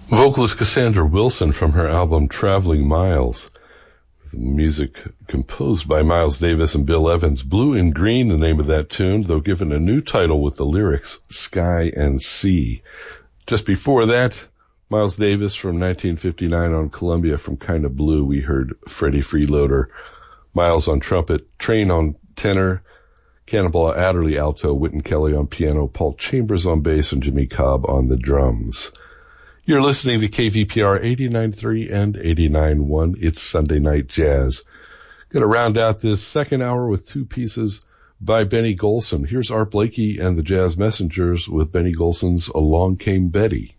Vocalist Cassandra Wilson from her album Traveling Miles. Music composed by Miles Davis and Bill Evans. Blue and Green, the name of that tune, though given a new title with the lyrics Sky and Sea. Just before that, Miles Davis from 1959 on Columbia from Kinda Blue, we heard Freddie Freeloader. Miles on trumpet, Train on tenor, Cannonball Adderley alto, Wynton Kelly on piano, Paul Chambers on bass, and Jimmy Cobb on the drums. You're listening to KVPR 89.3 and 89.1. It's Sunday Night Jazz. Going to round out this second hour with two pieces by Benny Golson. Here's Art Blakey and the Jazz Messengers with Benny Golson's Along Came Betty.